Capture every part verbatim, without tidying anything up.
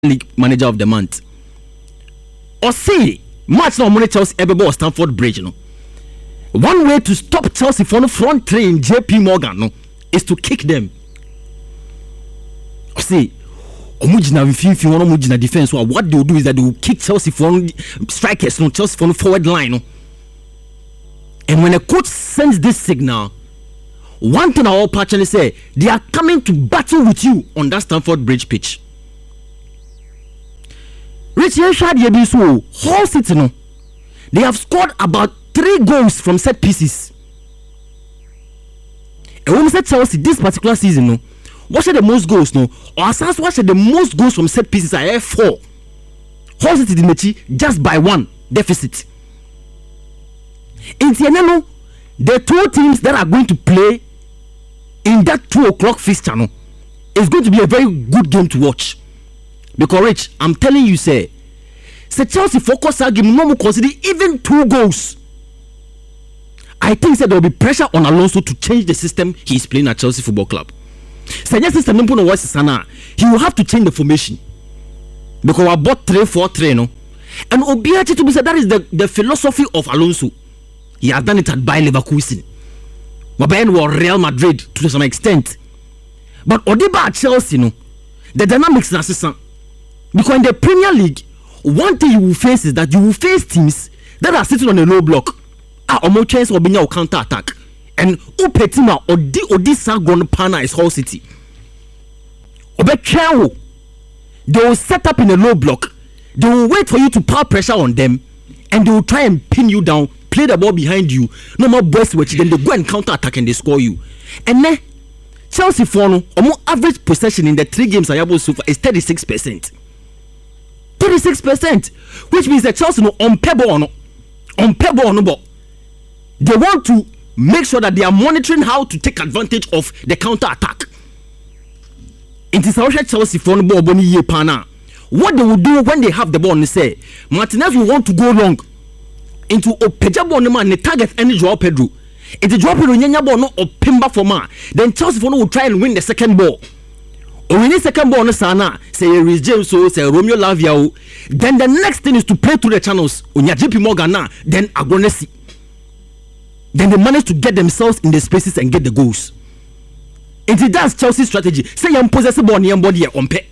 League Manager of the Month. Or say, match now money Chelsea ever ball Stamford Bridge, you know. One way to stop Chelsea from the front three in J P Morgan, no, is to kick them. Or say, Omujina if you want Omujina defense, so what they will do is that they will kick Chelsea from strikers, no, Chelsea from the forward line, no. And when a coach sends this signal, one thing I will partially say, they are coming to battle with you on that Stamford Bridge pitch. Rich Yeshad so Hull City, no, they have scored about three goals from set pieces. And when we say Chelsea this particular season, no, what are the most goals, no, or as what are the most goals from set pieces? I have four. Hull City did just by one deficit. In Tienano, the two teams that are going to play in that two o'clock fixture, no, is going to be a very good game to watch. Because Rich, I'm telling you, say, say Chelsea focus our game, no more consider even two goals. I think that there will be pressure on Alonso to change the system he is playing at Chelsea Football Club. Say yes, system no put sana. He will have to change the formation because I bought three four three, no, and Obiachi to be said that is the, the philosophy of Alonso. He has done it at Bayer Leverkusen, but Bayern were Real Madrid to some extent. But Odiba at Chelsea, no, the dynamics are system. Because in the Premier League, one thing you will face is that you will face teams that are sitting on a low block. Ah, omo chance or binya counter attack. And upetima odi odi sagon pana is Hull City. Obe they will set up in a low block. They will wait for you to put pressure on them, and they will try and pin you down, play the ball behind you. No more burst which then they go and counter attack and they score you. And then Chelsea for no omo average possession in the three games I have so far is thirty-six percent. thirty-six percent, which means that Chelsea no on pebble no on pebble no, but they want to make sure that they are monitoring how to take advantage of the counter attack. It is how Chelsea for no ball boni ye pana. What they will do when they have the ball, they say Martinez will want to go long into opeja ball no man the target any Joao Pedro. If the Joao Pedro nyanya ball no opimba for man, then Chelsea for no will try and win the second ball. Or when the second ball no sana, say Reece James, so say Romeo Lavia, then the next thing is to play through the channels. On your J P Morgan now, then Agonesi. Then they manage to get themselves in the spaces and get the goals. It does Chelsea's strategy. Say you possess the ball near body on pay.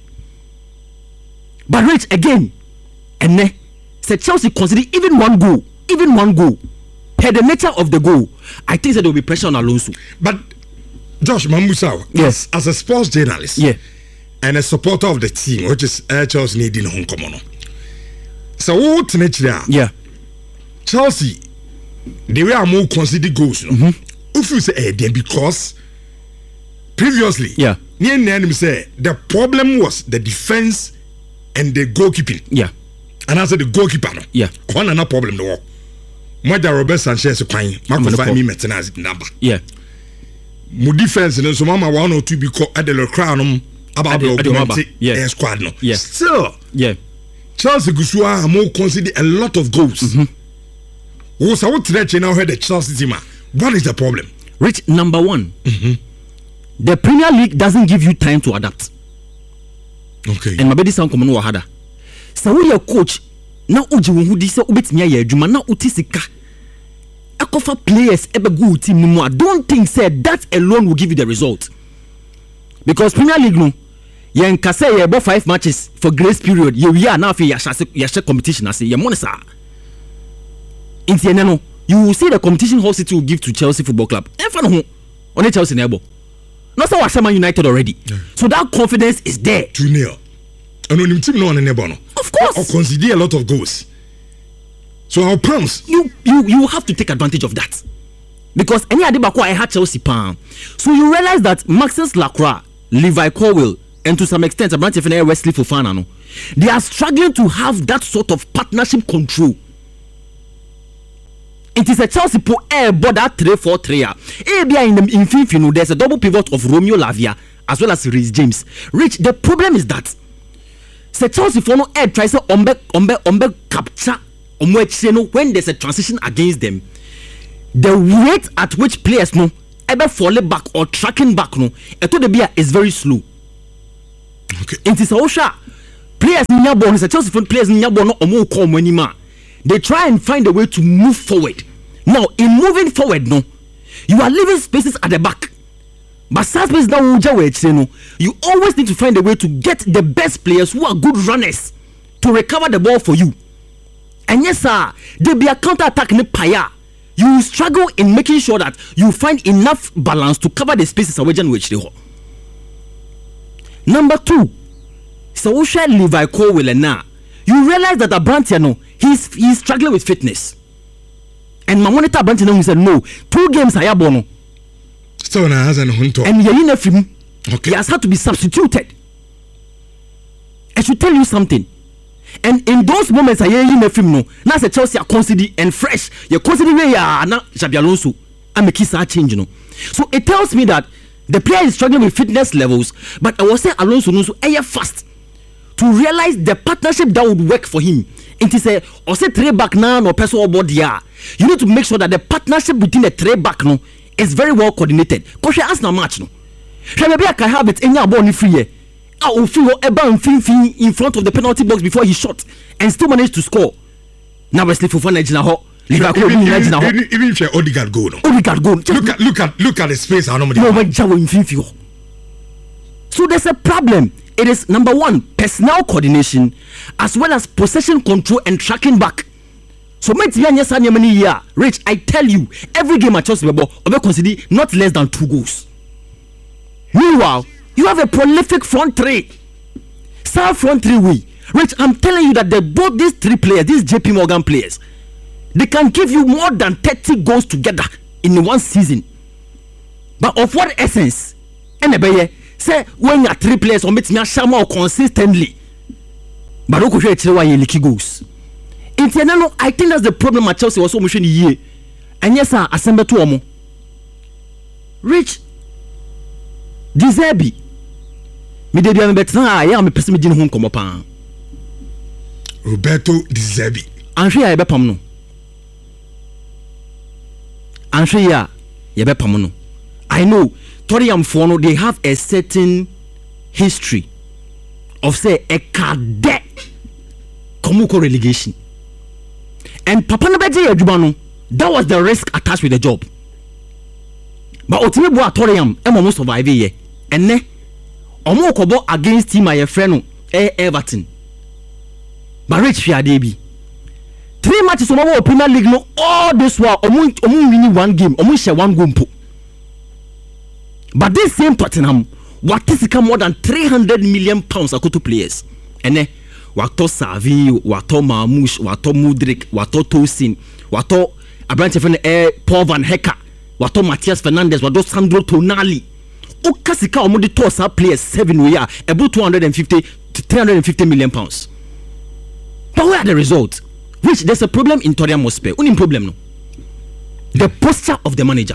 But Rich again, and ne say Chelsea consider even one goal, even one goal. Per the nature of the goal, I think that there will be pressure on Alonso. But Josh Mamusau, yes, as a sports journalist, yeah, and a supporter of the team, which is uh, Chelsea needing Hong Kong. So what nature? Yeah, Chelsea, they were more considered goals. No? Mm-hmm. If you say eh, then because previously, yeah, near the enemy say the problem was the defense and the goalkeeping. Yeah, and I said the goalkeeper. No? Yeah, one another problem no. Mother Robert Sanchez kwai mako find me maintenance number. Yeah. Mo defense no so mama one or two be called at the crown about the yeah. squad no. Yeah. Still. Yeah. Chelsea Gusua more consider a lot of goals. Mhm. Wo sa what try now heard the Chelsea team. What is the problem? Rich, number one. Mhm. The Premier League doesn't give you time to adapt. Okay. And my baby sound come no wahada. So we your coach na uji wo hudi se obetimi aye adwuma na utisika akofa players ebe go team no. I don't think said that alone will give you the result, because Premier League no yen kase ye bo five matches for grace period ye we are now for ya share competition as ye money sir in tiene no you will see the competition Hull City will give to Chelsea Football Club enfa no ho on Chelsea na ebo no say wa Man United already, yeah. So that confidence is there. Junior and on team no on neighbor no. Of course. Or consider a lot of goals. So our pounds. You you you have to take advantage of that. Because any adibako I had Chelsea pan. So you realize that Maxence Lacroix, Levi Colwill, and to some extent Abrante Fene Wesley Fofana no, they are struggling to have that sort of partnership control. It is a Chelsea po air border three four three. Eh bia in the infinity there's a double pivot of Romeo Lavia as well as Reece James. Rich, the problem is that say Chelsea for no air tries to ombe ombe ombe capture omwe when there's a transition against them. The rate at which players no ever falling back or tracking back no eto de bia is very slow. Okay. It is also players in your ball, Chelsea front players in your ball, no omo call money ma. They try and find a way to move forward. Now, in moving forward, no, you are leaving spaces at the back. But spaces now, you always need to find a way to get the best players who are good runners to recover the ball for you. And yes, sir, there be a counter attack in the paya. You struggle in making sure that you find enough balance to cover the spaces away which they hold. Number two, so we share Levi Colwill now. You realize that Abrantia, no, he's he's struggling with fitness. And my monitor Abrantia said, no, two games I have bono. So now has an hunter. And Yelina Film, okay, he has had to be substituted. I should tell you something. And in those moments, I hear you in the film. No, now the Chelsea are considered and fresh. You consider where you are now, Xabi Alonso. I'm a kiss change, you know. So it tells me that the player is struggling with fitness levels, but I was saying Alonso knows air fast to realize the partnership that would work for him. It is a or say three back now or personal board here. You need to make sure that the partnership between the three back no is very well coordinated. Because she has no match no. Maybe I can have it in your body free here. I will feel in front of the penalty box before he shot and still managed to score. Now Wesley Fofana is now. Even, even, even if you're Odegaard go, no. Odegaard go. Look at look at look at the space. No, so there's a problem. It is number one, personnel coordination as well as possession control and tracking back. So Rich, I tell you, every game at Chelsea will consider not less than two goals. Meanwhile, you have a prolific front three. South front three way. Rich, I'm telling you that they both these three players, these J P Morgan players, they can give you more than thirty goals together in one season. But of what essence? And say when you are three players or meet me a consistently. But don't go why you leaky goals. In Tianano, I think that's the problem at Chelsea was so much in the year. And yes, sir, assemble two more. Rich Deserbi. Me de biame betra ya me pese me gine ho nkomo pa. Roberto Deserbi. Anhwe ya bepam no. Anhwe ya ye bepam no. I know Tottenham for no they have a certain history of say a cadet Komuko relegation. And Papa Nabeje adwuma no, that was the risk attached with the job. But Otime Boa Tottenham e mo survive here. And ne omo kobo against team my friend no eh Everton. But Rich Fiadebi. Three matches omo Premier League no all this while omo omo win one game, omo share one goal po. But this same Tottenham what is more than three hundred million pounds akoto players. And ne wato Savi, wato Marmoush, wato Mudrik, wato Tosin, wato Abrante friend eh Paul Van Hecke, wato Matthias Fernandes, wato Sandro Tonali. Okasika omo de toss up players seven we are about two hundred fifty to three hundred fifty million pounds. But where are the results? Which there's a problem in Tottenham Hotspur. Only problem no. The posture of the manager.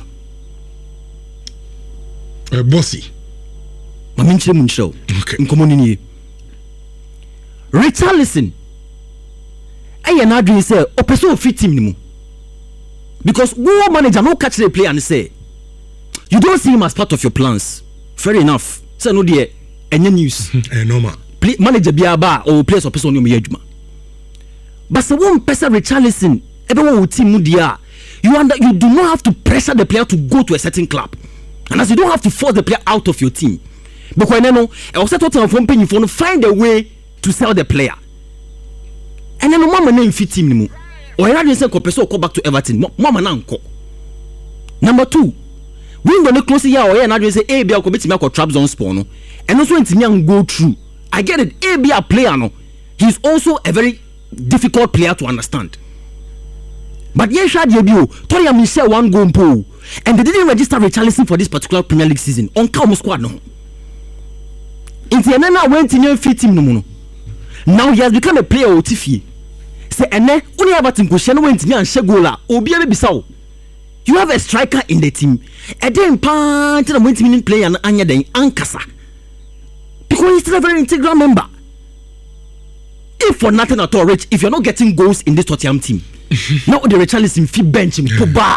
Uh, bossy. Maminche Muncho. Okay. Nkomonini. Richarlison. Aye na dream say opeso fit team nimu. Because go manager no catch the player and say you don't see him as part of your plans. Fair enough. Say no there any news. Eh normal. Play, manager bia ba or players or person on your adwuma. But say one person Richarlison, everyone will team mu dia. You under you do not have to pressure the player to go to a certain club. And as you don't have to force the player out of your team. Because you know, I was told from paying for find a way to sell the player. And then no mama name fit team nimu. Or you had say ko person go back to Everton. Mama na nko. Number two, when the close here or here na say eh bia ko betimi akọ trap zone spawn no. And also ntimi an go through. I get it. Eh bia player no. He's also a very difficult player to understand. But yes, shall debut. Tottenham Michel one goal po, and they didn't register Richarlison for this particular Premier League season. On count squad no. Intianana went in your fit team no no. Now he has become a player of Tiffy. Say ene only Everton ko share no went me and share goal a obi e be saw. You have a striker in the team. E den pa till went me player na anya den ankasa. Because he's still a very integral member. If for nothing at all, Rich, if you're not getting goals in this Tottenham team, now the Richarlison fit bench him to bar.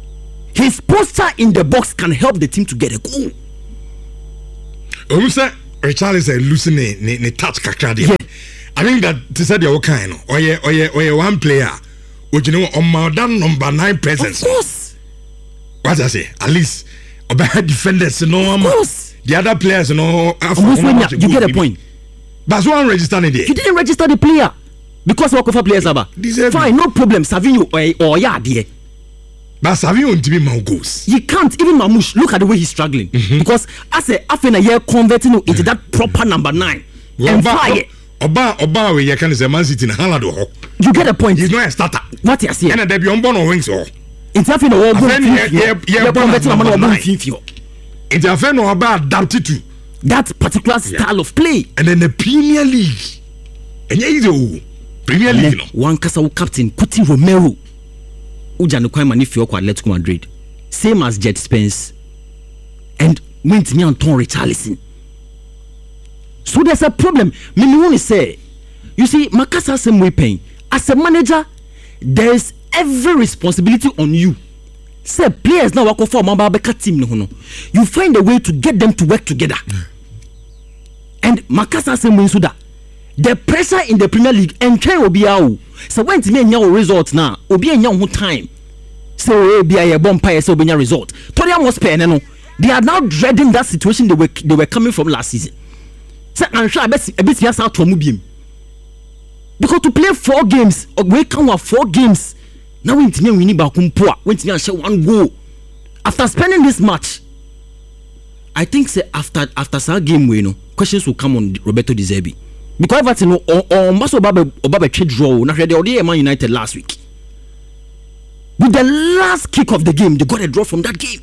His posture in the box can help the team to get a goal. Um, sir, Richarlison losing ne ne touch kakra de. I think that they said the kind no. Oye oye oye one player which you know on more than number nine presence. Of course. What I say? At least about defenders no. Of course. The other players no. You, you get a point. But so one registered there. You didn't register the player because we offer players aba. Fine, no problem. Savinho or or yeah there. But Savinho won't be my goals. You can't even Mamouche. Look at the way he's struggling mm-hmm. because as a after a year converting into yeah. that proper number nine well, and fire. Oba Oba we can say Man City na Haaland ho. You get the point. He's not a starter. What you see? And there be on born wings ho. It's having a whole good yeah yeah yeah converting number nine. It's a fan no about adapted to that particular style yeah. of play. And then the Premier League. And yeah, Premier League no. One Casa captain Kuti Romero. Uja no kwai if you kwa Atletico Madrid. Same as Jet Spence. And went me on Tom Richarlison. So there's a problem. Me me want to say, you see, Makasa same way paying. As a manager, there is every responsibility on you. Say players now work for Mamba Beka team no no. You find a way to get them to work together. Yeah. And Makasa same way so that the pressure in the Premier League and try obi awo. So when to me nya result now, obi nya ho time. So obi aye bompa so obi nya result. Tottenham Hotspur no. They are now dreading that situation they were they were coming from last season. So I'm sure I bet a bit yes out to move because to play four games or we can have four games. Now we need we need back kumpoa. We need to share one goal. After spending this match, I think say after after that game we you know questions will come on Roberto De Zerbi. Because Everton on on Maso Obabe Obabe trade draw na the already Man United last week. With the last kick of the game, they got a draw from that game.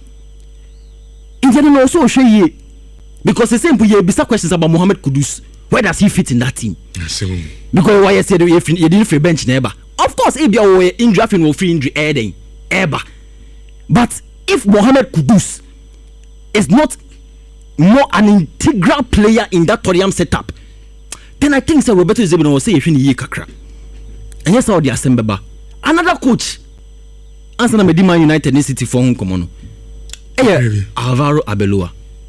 Instead also show you because the same way bisa questions about Mohamed Kudus. Where does he fit in that team? Because why I said you didn't free bench never. Of course, if you are injury will free injury adding ever. But if Mohamed Kudus is not more an integral player in that Tottenham setup, then I think so Roberto is able to say if you need kakra. And yes, all the assembly. Another coach, answer na Medina United in City for home common. Eh, Alvaro Arbeloa.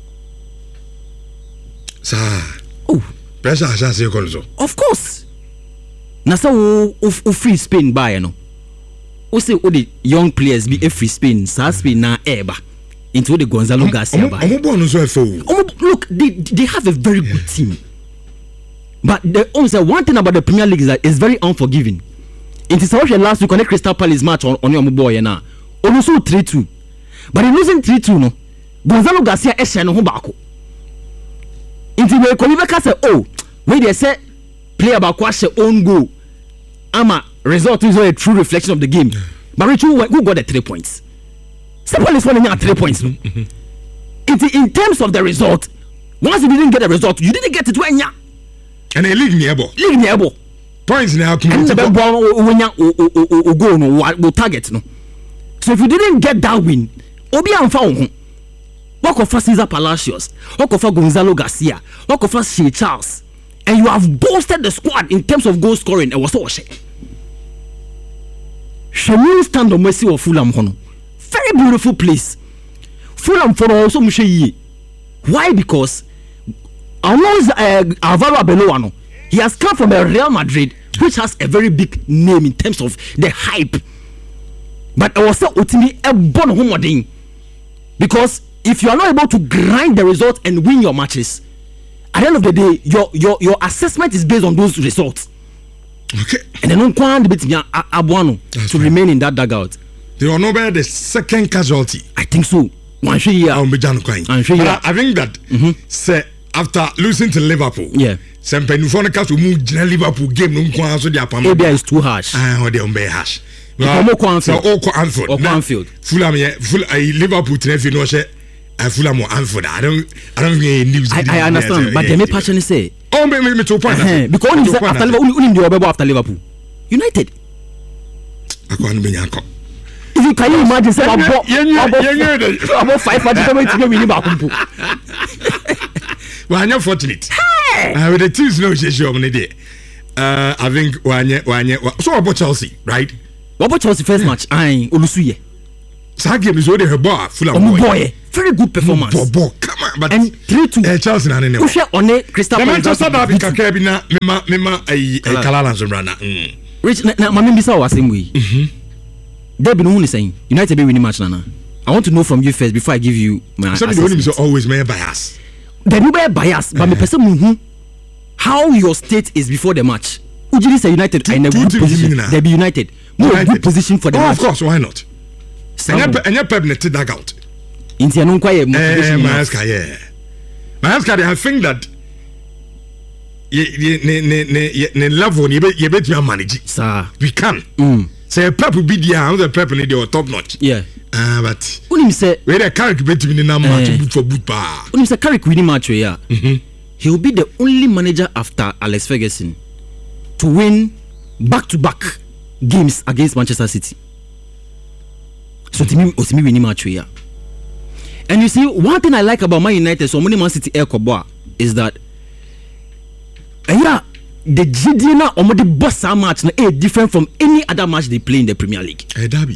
Sir. Oh, pressure has say also. Of course. Na so o free Spain buy no. O say o the young players be a free Spain, sa Spain na eba into the Gonzalo Garcia buy. Look, they they have a very yeah. good team. But the also one thing about the Premier League is that it's very unforgiving. In the South last week on the Crystal Palace match on, on your boy na. Also three two. But in losing three two no, Gonzalo Garcia e share no ho baako. Inti we Kolibeka say oh, when they say player ba kwa share own goal. Ama result is a true reflection of the game. But Rich, who, who got the three points? Simple is one at three points. No? Inti in terms of the result, once you didn't get the result, you didn't get it when ya. And a league nearby. League nearby. Points now. And the ball when ya go no will target no. So if you didn't get that win, Obi Anfa what of Cesar Palacios, what of Gonzalo Garcia, what of Shea Charles, and you have boosted the squad in terms of goal scoring. It was so shit. Shemu stand on mercy of Fulham Hono. Very beautiful place. Fulham for also Mushe. Why? Because Alonso uh, Alvaro Arbeloa no, he has come from a Real Madrid, which has a very big name in terms of the hype. But I was so ultimately a born homoding because if you are not able to grind the result and win your matches, at the end of the day, your your your assessment is based on those results. Okay. And then on Kwan bit Abuano to right. remain in that dugout. They are not the second casualty. I think so. One year. I'm sure I, I think that mm-hmm. say after losing to Liverpool, yeah. Some Penufonikas will move Liverpool game no Kwan so their Pamela. Maybe is too harsh. Ah, they are harsh. Well, so Oko Anfield. Oko Anfield. Fulham, full Liverpool Trefi no say. I Fulham or Anfield. I don't. I don't get news. I, I understand, but they may passionately say. Oh, me me to point. Uh-huh. Because only say after Liverpool, only the Obebo after Liverpool. United. I can't be yanko. If you can you imagine say about about five matches away to go win Liverpool. Well, I'm not fortunate. Uh, with the teams no issue on the Uh, I think one one so about Chelsea, right? What about Chelsea first match? Aye, Olusuye. So game is already her bar full of boy. Very good performance. Boy, boy, come on. but and three two. Eh, Chelsea na ne. Ushe one Crystal Palace. Manchester Derby kakra bi na mema mema ayi Kalala Zomrana. Rich na mama bisa wa same way. Mhm. Derby no who saying United be winning match nana. I want to know from you first before I give you my. Some the only always may bias. There be bias, but me person who how your state is before the match. Ujiri say United are in a good position. They be United. More a good position for the oh, match. Of course, why not? And your pep net dag out. Inti no kwaye motivation. Eh, Mayaska, yeah. Mayaska, I think that ye ne ne ne ne level you bet you bet you manage. Sir, we can. Mm. Say pep will be there, the pep need your top notch. Yeah. Ah, uh, but unim say where the Carrick bet in the match uh, for boot pa. Unim say Carrick winning match we yeah. Mhm. He will be the only manager after Alex Ferguson to win back-to-back games against Manchester City. So to me, to me, winning match here. And you see, one thing I like about Man United, so many Man City Air Koboa, is that uh, yeah, the G D na or the boss match na is different from any other match they play in the Premier League. A derby.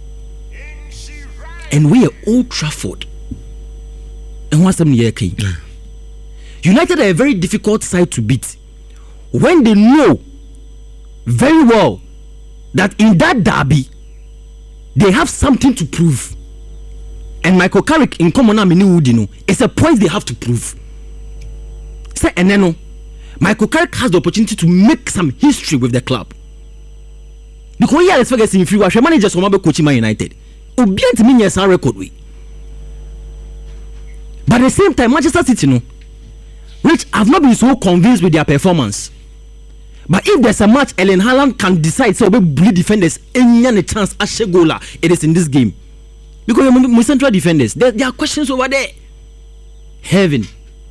And we are Old Trafford. And what's them here, King? Yeah. United are a very difficult side to beat when they know very well that in that derby they have something to prove. And Michael Carrick in common name it's a point they have to prove. Say and then Michael Carrick has the opportunity to make some history with the club. Because yeah, let's forget if you are managers from coaching Man United, obedient mean yes record we. But at the same time, Manchester City no. Which I've not been so convinced with their performance. But if there's a match Erling Haaland can decide so we bleed defenders any chance as a goaler, it is in this game. Because my central defenders, there, there are questions over there. Heaven.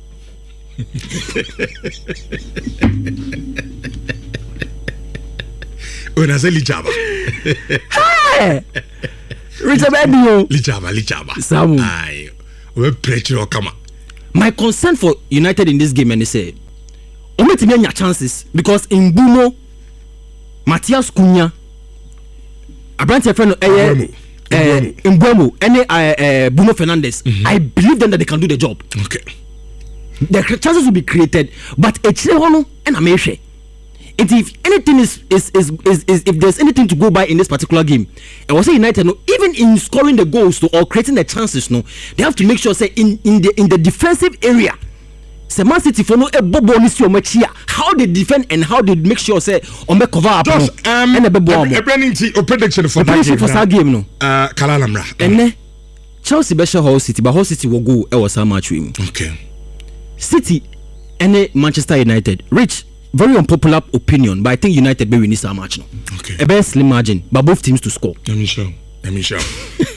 When I say Lichaba. Hey! Richard Edio. Lichaba, Lichaba. Samu. Aye. We pressure come. My concern for United in this game, and they say, omit me your chances because in Bumo, Matthias Cunha, a branch of friend, eh, in Bumo, any uh, Bruno Fernandes, mm-hmm. I believe them that they can do the job. Okay, the chances will be created, but it's and I'm sure. And if anything is is, is is is if there's anything to go by in this particular game, I was say United, no, even in scoring the goals no, or creating the chances, no, they have to make sure say in in the in the defensive area, say Man City for no a bobo here, how they defend and how they make sure say on make cover up. Just no, um, and a a prediction for that game, for that game, no. Uh, Kalalamra. And then Chelsea better Hull City, but Hull City will go. It was a match with him. Okay. City and Manchester United, Rich. Very unpopular opinion, but I think United may win this match now. Okay. A very slim margin, but both teams to score. Let me show. Let me show.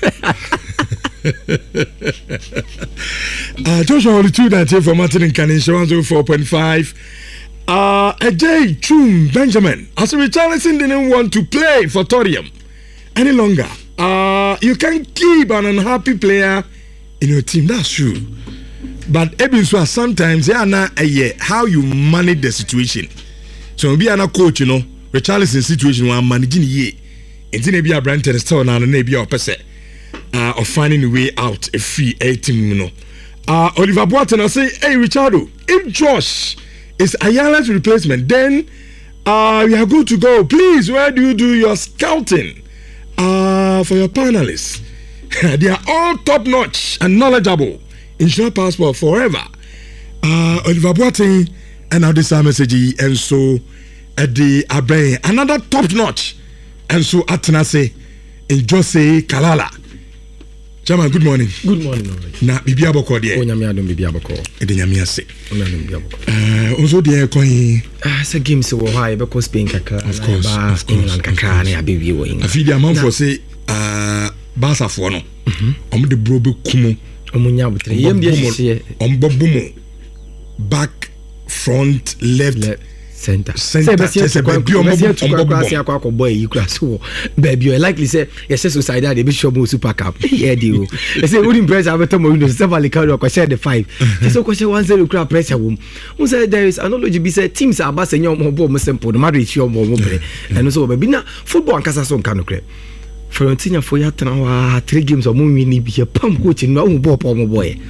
uh, Joshua only two that for Martin and Canisha one zero four point five. Uh, a J. Chum Benjamin. As a Richarlison didn't want to play for Torium any longer. Uh, you can keep an unhappy player in your team. That's true. But Ebinsu sometimes they are not a year how you manage the situation. So be a coach, you know, Richarlison situation where managing ye. It's in a be a brand and still now and maybe a person uh of finding a way out a free eighteen, you know. Uh Oliver Boateng I say, hey Richardo, if Josh is Ayala's replacement, then uh we are good to go. Please, where do you do your scouting? Uh for your panelists. They are all top notch and knowledgeable. Insure passport forever. Uh, Oliver Boateng and now this message and so at the Abe another top notch and so Atenase and Jose Kalala. Chairman, good morning. Good morning. Na bibi aboko de. O nyame adom bibi aboko. E de nyame ase. O nyame bibi aboko. Eh, onzo de koyin. Ah, say game se wo ha e be ko Spain kakra. Of course. Of course. England kakra na abewie wo yin. Afidi amam for say uh Barca for no. Mhm. Om de bro be kumu. Omunya butre yem dia hye ombobumo back front left, left center center say be bi ombobumo say akwa akwa boy yikura so baby likely say yes suicide dey be show mo super cup here dey o say we impress abeto mo window seven likado ko share the five so ko share one zero kura pressure wom who say there is analogy be say teams are ba say nyom ho bo mo simple no matter if you mo mo bre and so baby na football ankasa so nka no kre Fiorentina for ya tena wa three games or mo win bi pam coach no hu ball pom boy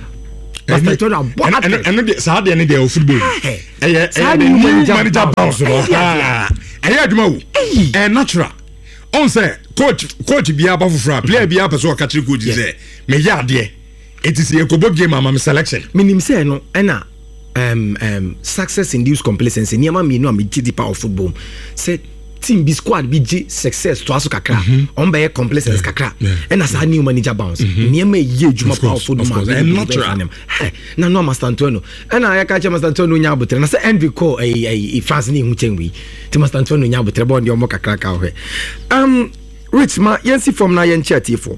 Master Antonio bɔ and hat-trick. and and saa de ne de football Hey. ɛyɛ Saa ɛyɛ new new manager manager bounce. bounce no Hey. ɛyɛ adwuma wo ɛyɛ natural ɔn sɛ coach coach bia ba foforɔ a player bia pɛ so ɔka kyerɛ coach sɛ meyɛ adeɛ eti sɛ yɛkɔbɔ game ama me selection Minim sɛ no ɛna um, um, success induced complacency nneɛma mmienu a megye di power football sɛ team bi squad bi gye success to aso kakra ɔn bɛyɛ complacency kakra ɛna saa new manager bounce nneɛma ɛyɛ adwuma power football ma and natural na no Master Antonio ɛna yɛka kyɛ Master Antonio nya abotre na sɛ Henry Cole ɛyi ɛyi France ne ehu kyɛn wi ti Master Antonio nya abotre bɔ ndeɛ ɔmo kakra ka hɔ um Rich ma yɛnsi fam na yɛnkyɛ atiefo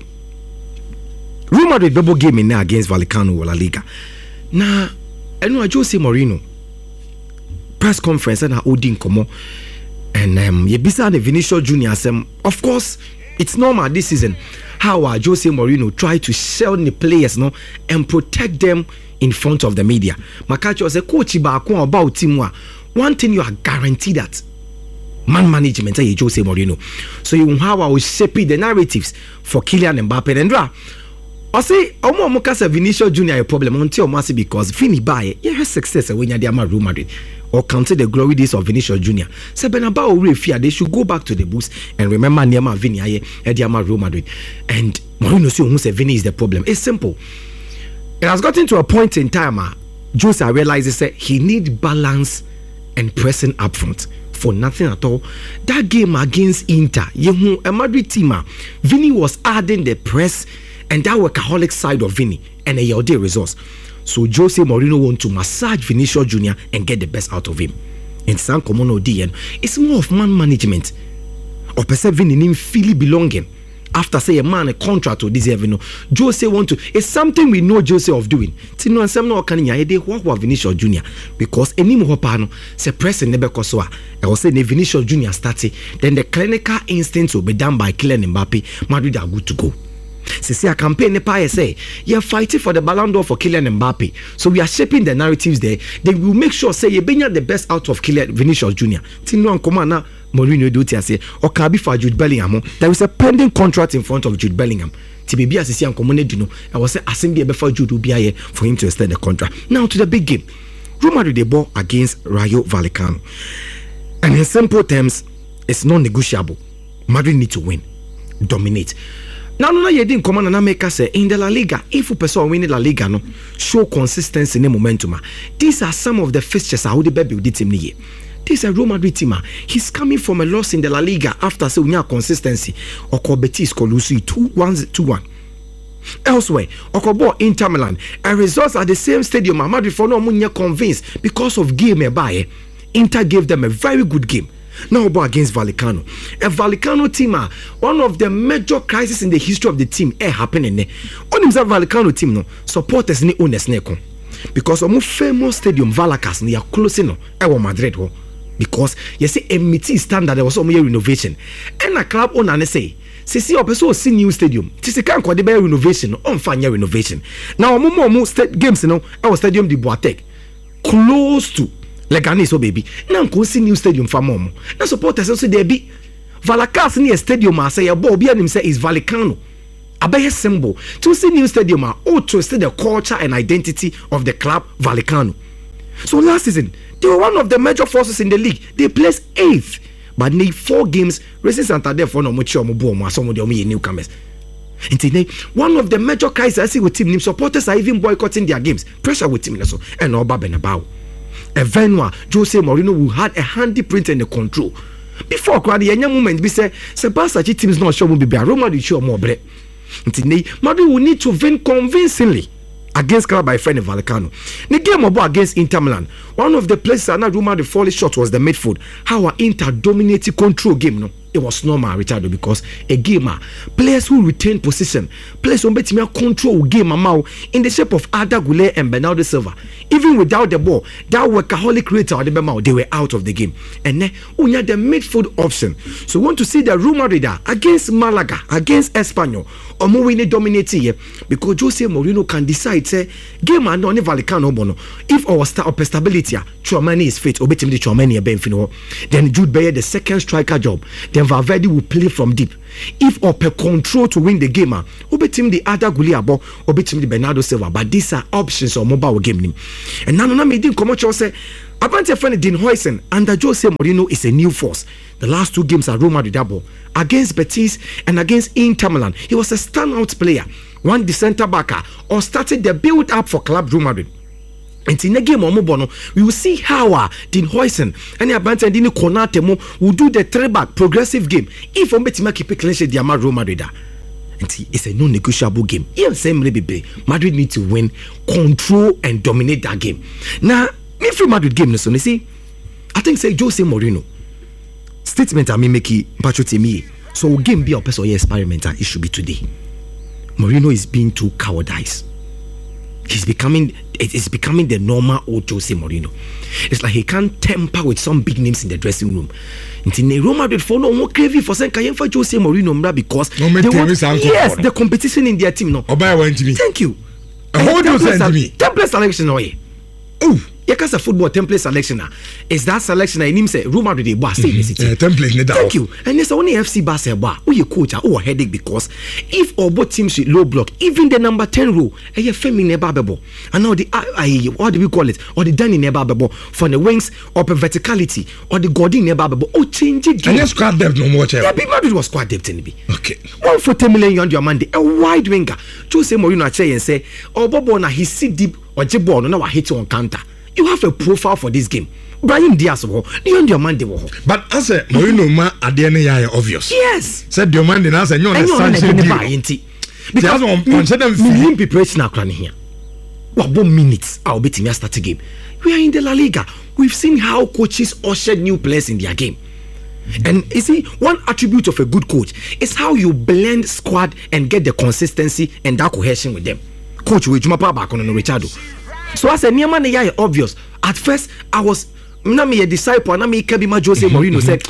Real Madrid bɛbɔ game in against Vallecano wɔ La Liga na ɛno a Jose Mourinho press conference na odi nkɔmɔ and um, yebisa the Vinicius Junior asem of course it's normal this season how uh, Jose Mourinho try to sell the players no and protect them in front of the media makacho say coach baako about team wa one thing you are guaranteed that man management say Jose Mourinho so you how I will shape the narratives for Kylian Mbappe and Dra I say omo omo kasa Vinicius Junior a problem until omo say because Vini buy yeah has success when you dey Real Madrid or counted the glory days of Vinicius Junior say Bernabeu refia they should go back to the booth and remember Neymar Vini aye e dey Real Madrid and Mourinho say who say Vini is the problem. It's simple. It has gotten to a point in time uh, Jose realizes that he need balance and pressing up front for nothing at all. That game against Inter yehu a Madrid team uh, Vini was adding the press and that workaholic side of Vini and a yellow results. So Jose Mourinho want to massage Vinicius Junior and get the best out of him. In San Comono D N, it's more of man management. Or perceive Vini nim feel belonging. After say a man a contract to deserve no, Jose want to. It's something we know Jose of doing. Tino and some no can ya de what was Vinicius Junior because any more pano se press never kosoa. I will say ne Vinicius Junior started, then the clinical instincts will be done by Kylian Mbappe. Madrid are good to go. See a campaign nepa say you're fighting for the Ballon d'Or for Kylian Mbappe, so we are shaping the narratives there. Then we will make sure say you bring the best out of Kylian Vinicius Junior Tino and Komana Mourinho do tia say or Kabi for Jude Bellingham. There is a pending contract in front of Jude Bellingham. T B B as see and Komone Dino. I was say assembly before Jude will be here for him to extend the contract. Now to the big game. Real Madrid they ball against Rayo Vallecano, and in simple terms, it's non-negotiable. Madrid need to win, dominate. Now, no, you didn't come on and make us say in the La Liga. If you person win La Liga, no show consistency in momentum. These are some of the fixtures how the baby did him here. This is a Real Madrid team. He's coming from a loss in the La Liga after say we have consistency. Oko Betis Colusi two one two one. Elsewhere, Okobo Inter Milan. And results at the same stadium. Madrid for no munya convinced because of game by Inter gave them a very good game. Now about against Vallecano. A Vallecano team, uh, one of the major crises in the history of the team eh, happening there. On himself Vallecano team no supporters ni owners neko. Because omo famous stadium Vallecas ni are closing no e Madrid ho. Because you see a meeting standard there was some renovation. And a club owner ne say see see opeso see new stadium. Tisi kan kwa de be renovation on fanya renovation. Now omo omo st- games no e was stadium di Boateng close to Leganes so baby. Now go see new stadium for mom. Now supporters also there be Vallecas near stadium I say a ball be him say is Vallecano. A big symbol to see new stadium or to see the culture and identity of the club Vallecano. So last season they were one of the major forces in the league. They placed eighth, but need four games. Racing Santander for no much or more some of the newcomers. And today, one of the major crises I see with team supporters are even boycotting their games. Pressure with team also and all Benabao. Evenua Jose Mourinho will had a handy print and the control. Before crowd the moment we say Sebastian team is not sure will be Roma will show more bread. Today, Madrid will need to win convincingly against club by friend Vallecano. The game about against Inter Milan, one of the places that Real Madrid fall short was the midfield. How our Inter dominated control game no. It was normal, Richard, because a gamer, players who retain position, players who bet me control game in the shape of Arda Güler and Bernardo Silva. Even without the ball, that workaholic creator, they were out of the game. And then we had the midfield option. So we want to see the Real Madrid against Malaga, against Espanyol, or more winning dominating here because Jose Mourinho can decide say game and only Vallecano bono. If our star of stability, Tchouameni is fit, or bet him the Tchouameni a benfino. Then Jude Bellingham the second striker job. Then then Valverde will play from deep. If Ope control to win the game, Obe team the other Guliabo, Obe team the Bernardo Silva. But these are options on mobile game. And now, now, me didn't come out and say, Abante friend Dean Huijsen under Jose Mourinho is a new force. The last two games are Real Madrid double against Betis and against Inter Milan. He was a standout player. One the centre backer or started the build up for Club Real Madrid. And in the game on Mobono, we will see how uh, Dean Huijsen and Abante and Dini Konate will do the three back progressive game. If Ombetima keep a clean sheet, the Real Madrid. And it's a non-negotiable game. Even same baby, Madrid need to win, control and dominate that game. Now, if Real Madrid game, so you see, I think say Jose Mourinho statement I mean make it me. So game be a person experiment. It should be today. Mourinho is being too cowardized. He's becoming it is becoming the normal old Jose Mourinho. It's like he can't temper with some big names in the dressing room. Until Real Madrid for no more craving for saying can for Jose Mourinho because no, they want, yes, the competition in their team no. Thank you. Hold you send me. Template selection no ye. Oh. You can say football template selection is that selection in him say Real Madrid dey boss stay in the city. Yeah, template need that. Thank you. And there's only F C Barcelona who you coach who a headache because if all both teams should low block, even the number ten row, a eh, Femi never bebo. And now the uh, uh, what do we call it? Or the Danny never bebo for the wings or the verticality or the Godin never bebo. Oh, change it. And your squad depth no more. Yeah, Big Madrid was squad depth in the Okay. One for ten million on your Monday, a wide winger. Jose Mourinho say and say, oh Bobo na he sit deep or Jebo no now hit on counter. You have a profile for this game. Brahim Diaz wo, you on your man dey wo. But as a Mourinho ma ade ne ya obvious. Yes. Said your man dey na say nyon sanction deal. Because on on say them million preparation akra ne here. What about minutes? I'll bet me start the game. We are in the La Liga. We've seen how coaches ushered new players in their game. And you see, one attribute of a good coach is how you blend squad and get the consistency and that cohesion with them. Coach we juma pa back on Richardo. So as a near man yeah obvious. At first I was na me a disciple na me Kebima Jose Mourinho said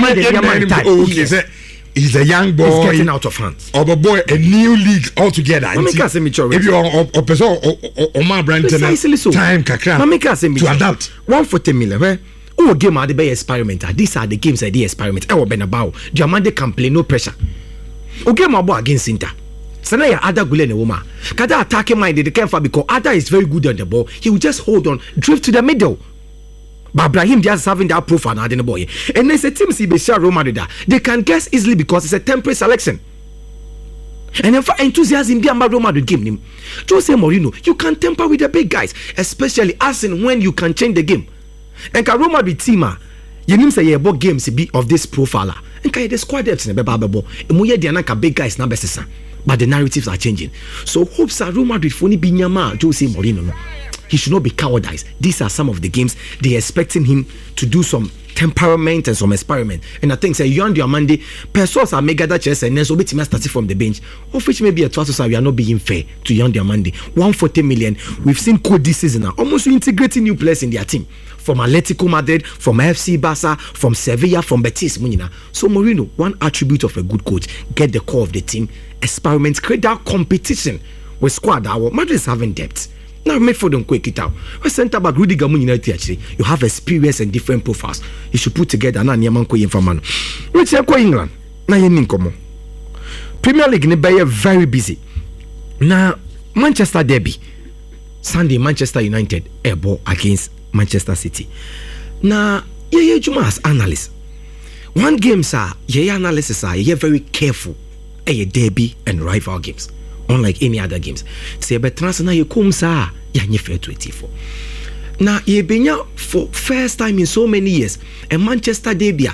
he's a young boy. He's getting out of hand. Or a boy a new league altogether. If you are a person or my brand so. time kakra to adapt. One for ten million. Eh? Oh game are the best experiment. These are the games I did experiment. I will be about. Diamante can play no pressure. Oh game about against Inter. Sana ya Ada Gule ne woman. Kada attacking mind they can't because Ada is very good on the ball. He will just hold on, drift to the middle. But Brahim just having that profile now the boy. And there's a team see Beshar Real Madrid. They can guess easily because it's a temporary selection. And then for enthusiasm be about Real Madrid game him. Jose Mourinho, you can temper with the big guys, especially as in when you can change the game. And ka Real Madrid team you name say you about games be of this profile. And ka the squad depth in the babo. And we the anaka big guys na besesa. But the narratives are changing. So hopes are Real Madrid for ni binyama Jose Mourinho. No. He should not be cowardized. These are some of the games they're expecting him to do some temperament and some experiment. And I think say Yon Diamande, persons are mega that chess and then so bit starting from the bench. Of which maybe a twelve we are not being fair to Yon Diamande. one hundred forty million. We've seen code this season now, almost integrating new players in their team. From Atletico Madrid, from F C Barca, from Sevilla, from Betis. So Mourinho, one attribute of a good coach, get the core of the team, experiment, create that competition with squad. Our Madrid is having depth. Now make for them quick it out. We center back Rudy Gamun United actually. You have experience and different profiles. You should put together na niaman ko informano. Which is England. Na yen nkomo. Premier League ne be very busy. Na Manchester derby. Sunday Manchester United a ball against Manchester City. Na ye ye juma as analyst. One game sir, ye analysis are ye very careful. A derby and rival games. Unlike any other games. Say but transna ye come sa ya nye fair twenty-four. Now ye benya for first time in so many years and Manchester derby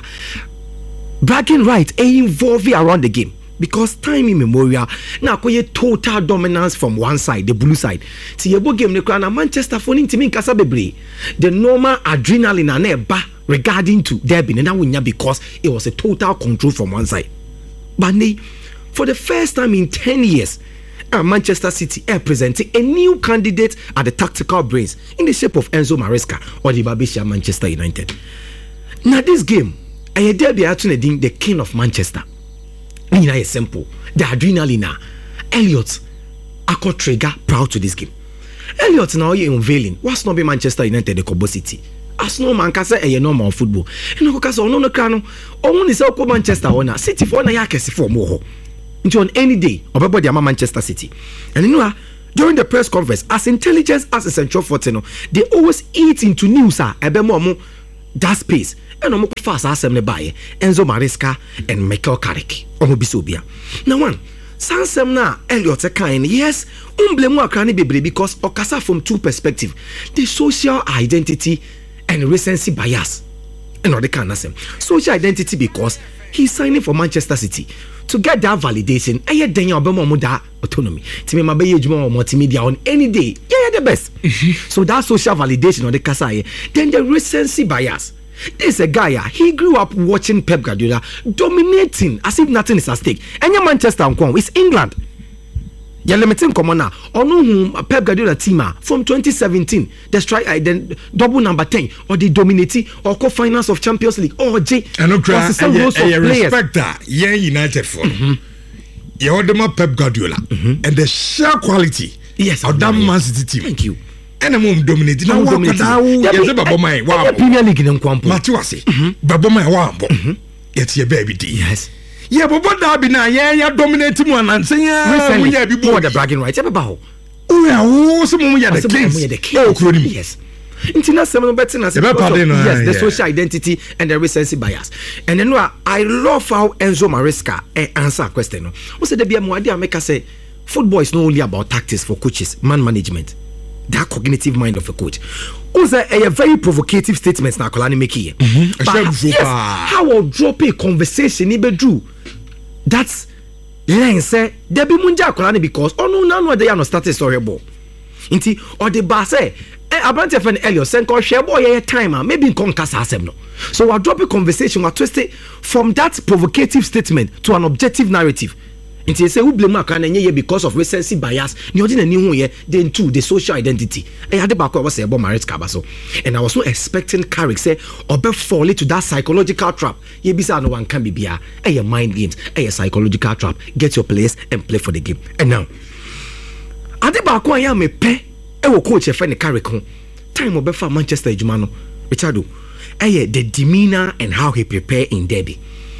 bragging right e involve around the game because time immemorial now koye total dominance from one side, the blue side. See ye bo game ne kra na Manchester for nin timi nkasa bebre. The normal adrenaline na eba regarding to derby na wunya because it was a total control from one side. But ne, for the first time in ten years Uh, Manchester City are presenting a new candidate at the tactical brains in the shape of Enzo Maresca or the Babisha Manchester United. Now this game, I dare be actually the king of Manchester. You know, it's simple. The adrenaline. Elliot, I got trigger proud to this game. Elliot now you unveiling. What's not be Manchester United the Kobo City? as no man can say a normal football. And no case on no cano, only so ko Manchester owner, City for na yakesi for more. Into on any day, or about the Manchester City. And you know, during the press conference, as intelligence as a central fortino, they always eat into news, ah, ebemo that space. And I'm fast as them buy Enzo Maresca and Michael Carrick. Omo bisobia. Now one, Sansem na Elliot kind, yes, umblemu akrani bebre because okasa from two perspective, the social identity and recency bias. And other kind of same. Social identity because he's signing for Manchester City. To get that validation, I had Daniel Obama that autonomy. Timmy Mabaye Juma or multimedia on any day. Yeah, yeah, the best. So that social validation on the Kasai, then the recency bias. There's a guy, he grew up watching Pep Guardiola dominating as if nothing is at stake. And your Manchester it's England. You're limiting common now. Or no Pep Guardiola team from twenty seventeen, the strike uh, then double number ten, or the dominating or co-finals of Champions League. Or J. And no respect that. Yeah, United for you order Pep Guardiola mm-hmm. and the sheer quality yes, of that Man City team. Thank you. And I'm dominating. Now, what is it? Babomai, wow, Premier League in Kwampo. Matuasi, Babomai, wow, it's your baby D. Yes. Yeah, but what that be now? Yeah, you're dominating one and saying, yeah, we have before the bragging rights. About oh, yeah, oh, some we are the kings. Oh, yes. International betting as yes, the social identity and the recency bias. And then I love how Enzo Maresca answer a question. Who said the B M W idea make us say football is not only about tactics for coaches, man management. That cognitive mind of a coach. Also, a, a very provocative statement na Kolani make here. Mm-hmm. But, yes, how will drop a conversation even do? That's len say there be munja Kolani because oh no no they are not started story ball. Inti or the bar say eh abante friend Elliot sen ko share boy your time maybe in concasa asem no. So we'll drop a conversation, we'll twist it from that provocative statement to an objective narrative. Nti say who blame Akran enye because of recency bias. Ni odi na ni hu ye then two the social identity. E ade ba ko was say about marriage kaba so. And I was not expecting Carrick say obe fall into that psychological trap. Ye bisa no one can be bia. E your mind games, e your psychological trap. Get your place and play for the game. And now ade ba ko ya me pe e wo coach e fe ne Carrick ho. Time obe fa Manchester ejuma no. Richardo e the demeanor and how he prepare in derby.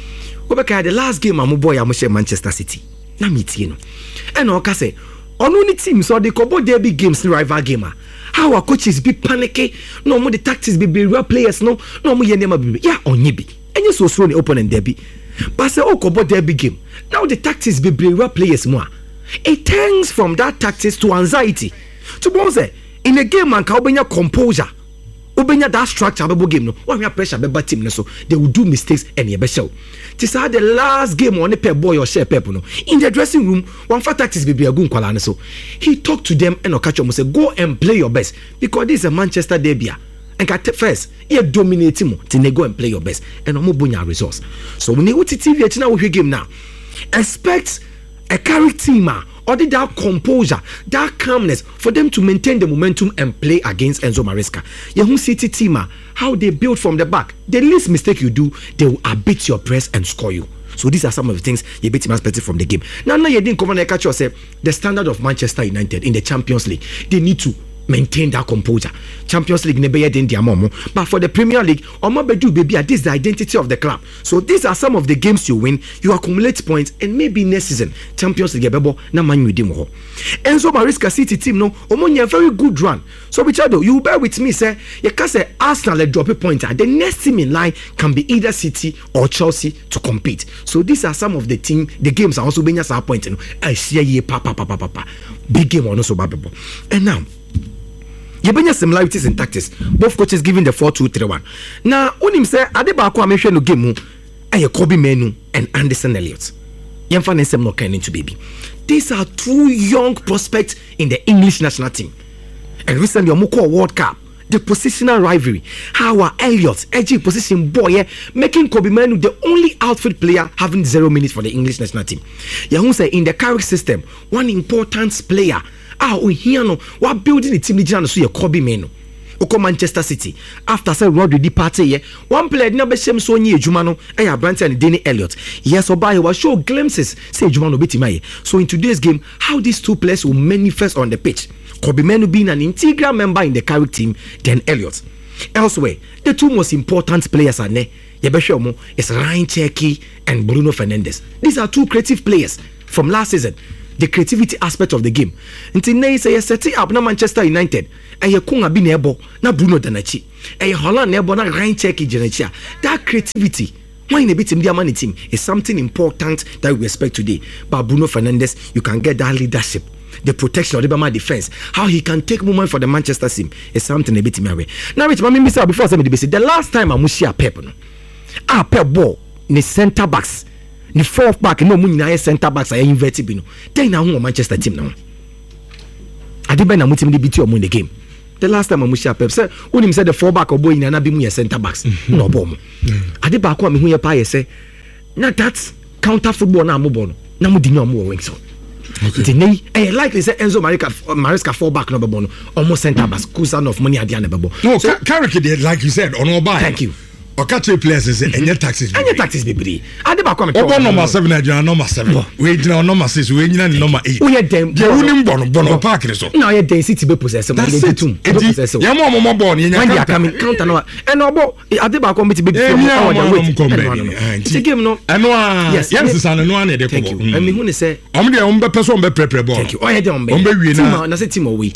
Obeka the last game am boy am share Manchester City. Na meeting no. And oka say on only team so they cobo derby games rival gamer. How our coaches be panicky, no more the tactics be be real players no, no more ye nema be. Yeah, onye bi. Enye so so the opponent derby. But say o cobo derby game. Now the tactics be be real players more. It turns from that tactics to anxiety. To bonze in a game man ka obenya composure. Obenya that structure bebo game no. One pressure beba team no so they will do mistakes and ye be show. This is the last game on the pep boy or share pep no. In the dressing room, one for tactics be be a gun kwala so. He talked to them and Okacho say go and play your best because this is a Manchester derby. And at first, he dominate him till they go and play your best and omo bunya results. So when you watch T V now we game now. Expect a Carrick team or did that composure, that calmness for them to maintain the momentum and play against Enzo Maresca. Yahoo City team, how they build from the back. The least mistake you do, they will abate your press and score you. So these are some of the things you bet him expected from the game. Now, now you didn't come and catch yourself. The standard of Manchester United in the Champions League, they need to maintain that composure. Champions League never yet in their momo, but for the Premier League, Omo Bedu baby, this is the identity of the club. So these are some of the games you win. You accumulate points, and maybe next season Champions League bebo na man with them. Enzo Maresca City team no, Omo a very good run. So Richardo, you bear with me, say you can say Arsenal let drop a pointer. The next team in line can be either City or Chelsea to compete. So these are some of the team, the games are also being a point. I see ye papa papa papa big game on also babebo. And now. You bring similarities in tactics. Both coaches giving the four two three one. Now, when him say, Adebayo Amehwe no game, eh, Kobe Menu and Anderson Elliott. Yemfa Nsem no kind into baby. These are two young prospects in the English national team. And recently, Omoko World Cup, the positional rivalry. How are Elliott, edgy position boy, making Kobe Menu the only outfield player having zero minutes for the English national team. Yahoo say in the Carrick system, one important player. Ah, we here no. We're building the team. Nigerian so you Kobe Menu. Oko Manchester City. After say Rodri departed here, one player did not be same so near Jumano. I have Brandt and Danny Elliott. Yes, Obaye will show glimpses. Say Jumano beat him. So in today's game, how these two players will manifest on the pitch. Kobe Menu being an integral member in the Carrick team, then Elliott. Elsewhere, the two most important players are ne Yebeshomo is Ryan Cherky and Bruno Fernandes. These are two creative players from last season. The creativity aspect of the game. Until now, say setting up na Manchester United. Eye Kunga bi nebo na Bruno Danachi. Eye Holland nebo na Ryan Cherky Genetia. That creativity, why in a bit in the Amani team, is something important that we expect today. But Bruno Fernandes, you can get that leadership. The protection of the Bama defense, how he can take movement for the Manchester team is something a bit in my way. Now, Rich, Mami Mister before I say the last time I must share Pep, no, ah Pep ball, ni centre backs, ni fourth back, no money na centre backs are inverted bino. Then now who Manchester team now? I did na mutim di biti omo in the game. The last time I must share Pep said, when him said the four back or boy na na bi mu ya centre backs, no bom. I did back me who ya pa say, na that counter football na mo ball, na mo di no mo wings on. Okay. Eh, likely say Enzo Maresca Maresca fall back number one, almost center back. Kusanov money at the end of the No, so, Carrick did like you said on our buy. Thank you. Or catch a players and say any taxes. Any taxes be. I did back come. Oh, number seven, I number seven. We did number six. We did number eight. We had them. You wouldn't born Bono Park. No, you had City be possessed. That's it. Yeah, more more born. When they are coming, counter no. And no, I did back come to be. It's a game, no. I know. Yes, yes, it's an one. Thank you. I mean, who say? I'm the only person be prepare ball. Thank you. Oh, yeah, don't be. Na say team away.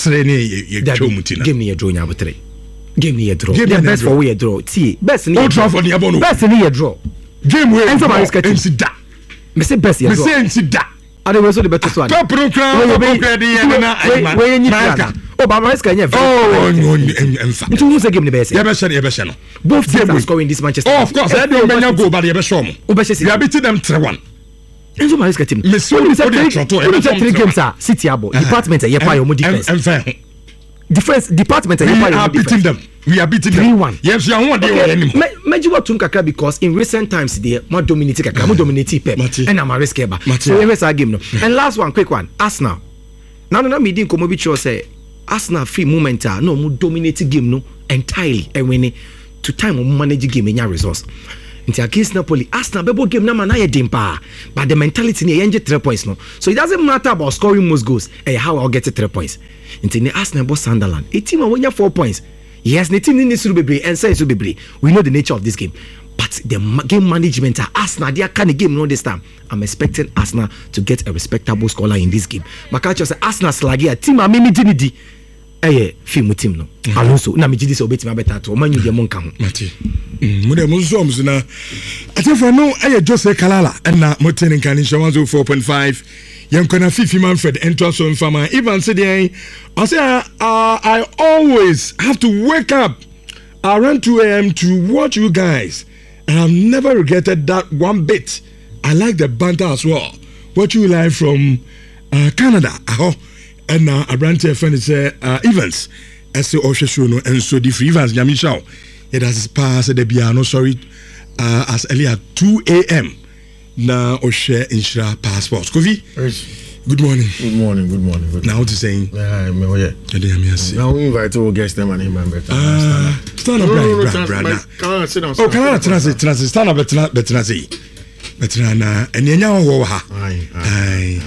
Give me a draw now, but three. Give me a draw. Give the best for we a draw. See, best in Old Trafford ni abono. Best in a draw. Game we. Enzo Maresca. Ensida. Me say best ya draw. Me say ensida. Ade we so the better one. Top pro crown. Top pro di ya na. We we Maresca. Oh, but Maresca nya. Oh, enfa. Ntu who say game the best. Ya be share, ya be share no. Both teams are scoring this Manchester. Oh, of course. Let them menya go but ya be show mo. We are beating them three one. Enzo Maresca team. Me so we say three games are City abo. Department ya pa your defense. Enfa. Defense department we are beating them. We are beating them. three one. Yes, you are one day anymore. Meji what tum kakra because in recent times they more dominate kakra, more dominate Pep and Maresca ba. So we our game no. And last one, quick one. Arsenal. Now no me din komo bi cho say Arsenal free moment ah no more dominate game no entirely and when to time mo manage game enya results. Into against Napoli, Arsenal bebo game na man na dempa, but the mentality ni yenje three points no. So it doesn't matter about scoring most goals. Eh, how I'll get to three points. Into the Arsenal boss Sunderland, a team when you four points. Yes, the team needs to be brave and say to be brave. We know the nature of this game, but the game management are Arsenal. They are kind of game no this time. I'm expecting Arsenal to get a respectable scorer in this game. Makacho say Arsenal slagi a team a mimi dinidi. Eh, film team no. Alonso na mi this obeti ma better to man you dey mon kan. Mati. Mo dey mo so mo na. Atefa no eh Jose Kalala na mo ten kan one oh four point five. Yankana Fifi Manfred enter so infama. Even say dey I say uh, I always have to wake up around two a.m. to watch you guys. And I've never regretted that one bit. I like the banter as well. Watch you live from uh, Canada. Oh. And now a brand new friend is uh, Evans. As the Osha show no and so the free Evans Yamisha. It has passed the piano sorry uh, as early as two a.m. Now Osha Inshra passports. Kofi. Good morning. Good morning. Good morning. Good now what you saying? Yeah, me yeah. Now we invite all guests them and him and better. Ah, stand up, brother. Brother. Sit down. Oh, can I translate? Translate. Stand up, better, better say. Better na. And you know what? Aye. Aye.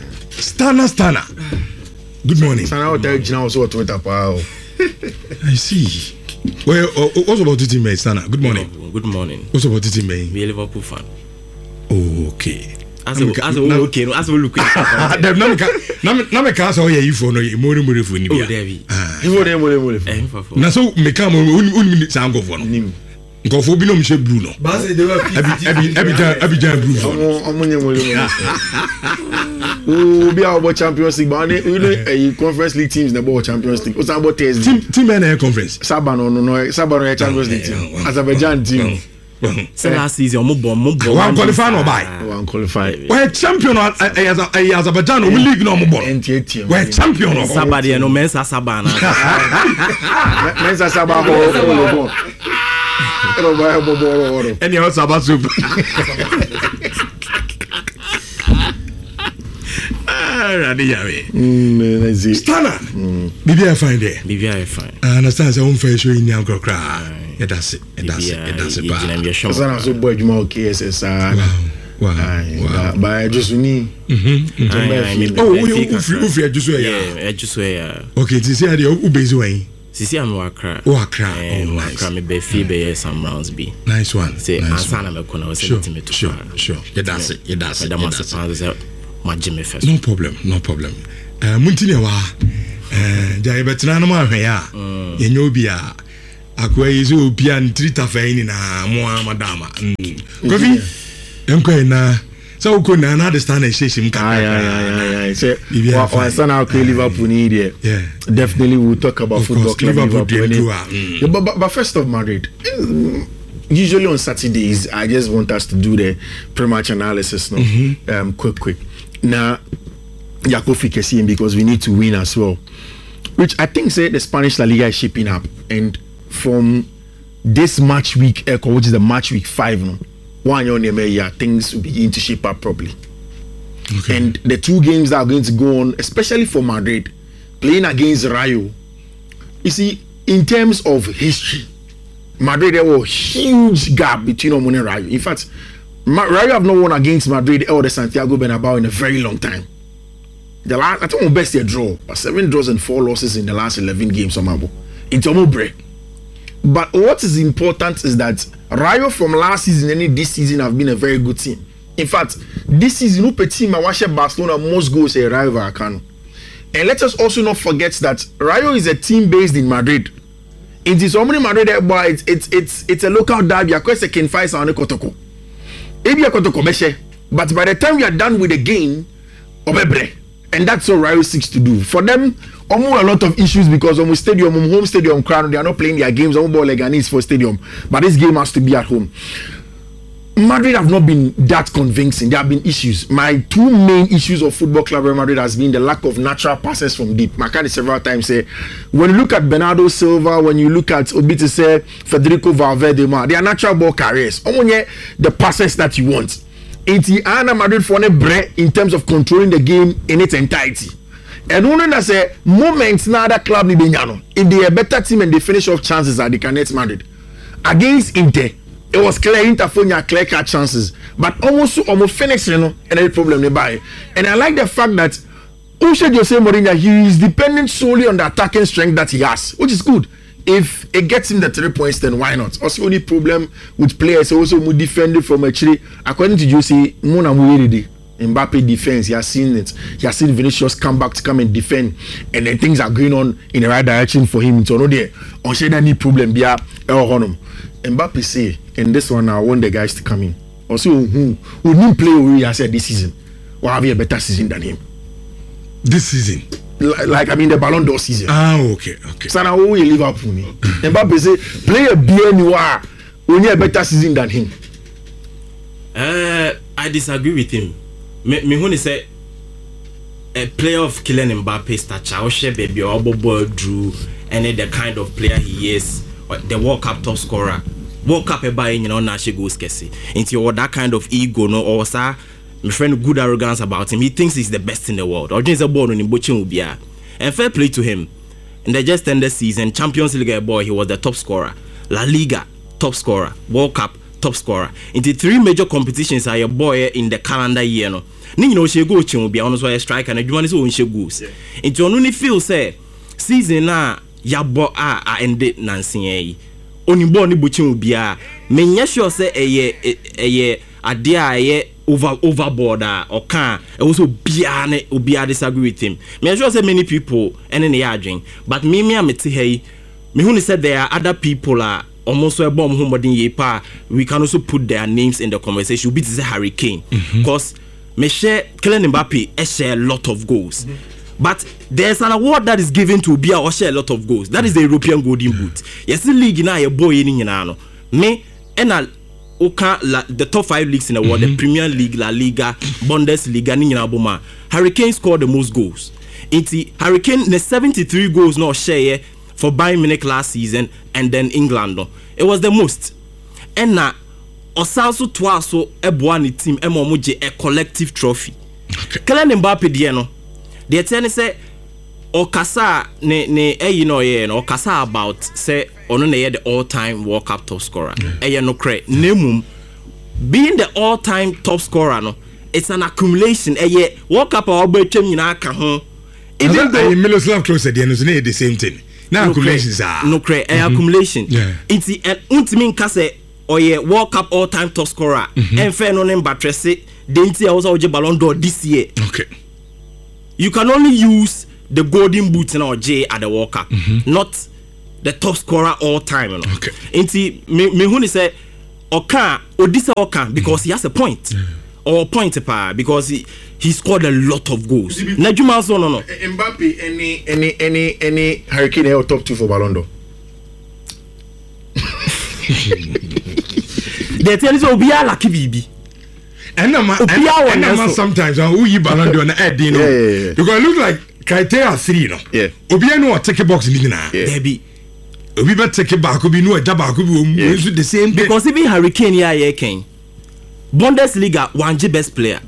Stana, Stana. Good morning. Stana, what tell you now? So Twitter, pal. I see. Well, what's about the team, mate? Stana. Good morning. Good morning. What's about the team, mate? We are Liverpool fan. Oh, okay. As a as a okay, no, as we look at. Dem na me ka na me na me ka so ye yifo no mo ri mo ri fo ni bia. Oh, David. Ah. You mo mo mo. Eh, na so me ka mo un sa ngofo no. Nim. Ngofo bi no me she blue no. Ba say dey wa abi abi abi jan abi jan blue. Omo omo nye mo mo. Oh, be our Champions League, but you know, a Conference League teams na about Champions League. What's about Thursday? Team team na conference. Sabano no no, Sabano Champions League team. Azerbaijan team. So last season, mo bon mo bon. One qualify no buy. One qualify. We champion as Azerbaijan no league no mo bon. We champion no. Sabadi no Mensa Sabana. Mensa Sabano. Ero ba bo bo bo. Any else about soup. Radi yawe. Mm, let's see. Stana. Bibi I find there. Bibi I find. I understand say home fair show in Nyam Krokra. Yeah, that's it. That's it. That's it. Stana so boy Juma K S S R. Wow. Wow. But just ni. Mhm. Oh, we we we just yeah, just yeah. Okay, this here the u base way. Sisi I'm Accra. Oh, Accra. Oh, nice. Accra me be fee be some rounds be. Nice one. Say nice answer na me kona was sure, me to sure, sure. Yeah, that's it. Yeah, that's it. Madam Yeah, was say my Jimmy first. no problem, no problem. Uh, Muntini wa. Uh, jai betina no ma hwe ya. Ye nyobi a. Akwa yizo obi an trita fa ni na mo madama. Kofi. Enko na so ko na na understand e sheshim ka. Ah yeah yeah yeah yeah. Say wa san how Liverpool need here. Yeah. Definitely we'll talk about of football course, club Liverpool. Liverpool. Mm. Yeah, but, but but first of Madrid. Usually on Saturdays, I just want us to do the pre-match analysis now. Mm-hmm. Um, quick, quick. Now, Yakofi Kessim because we need to win as well. Which I think say the Spanish La Liga is shaping up, and from this match week, which is the match week five, no, one year things will begin to shape up properly. Okay. And the two games that are going to go on, especially for Madrid, playing against Rayo. You see, in terms of history, Madrid, there was a huge gap between Omo and Rayo. In fact, Ma- Rayo have not won against Madrid or the Santiago Bernabeu in a very long time. The last, I think we best a draw, but seven draws and four losses in the last eleven games. It's almost break. But what is important is that Rayo from last season and this season have been a very good team. In fact, this season, no team I watch Barcelona most goals a Rayo Vallecano. And let us also not forget that Rayo is a team based in Madrid. It is only Madrid, but it's it's it's it's a local derby. I quite can fight on the Kotoko. Maybe a Kotoko Meshe. But by the time we are done with the game, Obebre. And that's what Rayo seeks to do. For them, almost a lot of issues because almost stadium, home stadium crowd, they are not playing their games on ball like Leganese for stadium. But this game has to be at home. Madrid have not been that convincing. There have been issues. My two main issues of Football Club Real Madrid has been the lack of natural passes from deep. Makani several times say, when you look at Bernardo Silva, when you look at Obito say Federico Valverde, they are natural ball carriers. Only the passes that you want. It's Ana Madrid for a break in terms of controlling the game in its entirety. And one that's a moment now that club if they are a better team and they finish off chances that they can net Madrid against Inter. It was clear Inter for clear cut chances, but almost almost finished, you know, and any problem they buy. And I like the fact that Uche Jose Mourinho, he is dependent solely on the attacking strength that he has, which is good. If it gets him the three points, then why not? Also, only problem with players also who defend it from actually, according to Jose, Mona Muiridi, Mbappe defense, he has seen it. He has seen Vinicius come back to come and defend, and then things are going on in the right direction for him. So no there, on shade any problem be a honum. Mbappe say, and this one I want the guys to come in. Also, who who didn't play where he has said this season, will have a better season than him. This season. Like, like I mean the Ballon d'Or season. Ah, okay, okay. So now we Liverpool. Mbappe say play a B N U we need a better season than him. Uh, I disagree with him. Me me who say a player of Kylian Mbappe stature, or share baby or ball drew, and the kind of player he is, the World Cup top scorer. World Cup by you know national goals kesi. Into that kind of ego no or sir. My friend good arrogance about him. He thinks he's the best in the world. Or just a ball on him, and fair play to him. In the just ended season, Champions League boy, he was the top scorer. La Liga, top scorer. World Cup, top scorer. Into three major competitions are your boy in the calendar year. No, you know she go to be honest with a striker and you want to she goes. Into only feel say season na ya bo a a ended Nancy. Only born the butching will be a. Me sure say a ye a ye a dear over overboard or can also be an disagree with him. Me sure say many people and in the arguing, but me me am hey me who said there are other people are almost a bomb who modern yepa. We can also put their names in the conversation. Be this Harry Kane because mm-hmm. me share Kylian Mbappe share a lot of goals. Mm-hmm. But there's an award that is given to Bia or share a lot of goals. That is the European Golden Boot. Yes, the league now a boy in Yanano. Me and I Oka la, the top five leagues in the world, mm-hmm. the Premier League, La Liga, Bundesliga, Ninaboma. Harry Kane scored the most goals. Inti Harry Kane the seventy-three goals no share for Bayern Munich last season and then England. No. It was the most. And now Osaso Twaso Ebuani team Emomoje a collective trophy. Kylian Mbappe dieno. The attorney say Okasa ne ne eh you know yeah no Okasa about say ono na the all-time World Cup top scorer. Eh yeah no cre nemum being the all-time top scorer no it's an accumulation eh yeah World Cup or betwem nyina aka ho even though Miroslav Klose dey no say the same thing. Now accumulations are no cre accumulation. It's an ultimate case or a World Cup all time top scorer. And fair no name but Tracy. Denti also the Ballon d'Or this year. Okay. You can only use the golden boot in our J at the World Cup, mm-hmm. not the top scorer all time. You know? Okay. Inti me me who say Oka Odisa Oka because he has a point yeah. or point pa because he he scored a lot of goals. Najuma so no no. Mbappe any any any any Hurricane or top two for Ballon d'Or. They tell you Obi lucky bibi. And I'm sometimes who you Ballon d'Or na Eddie you know because it look like criteria three you know. Yeah. Obi no take a box in na. Baby. Obi be take a back obi no e da back obi the same thing. Because even Hurricane here here can Bundesliga one G best player.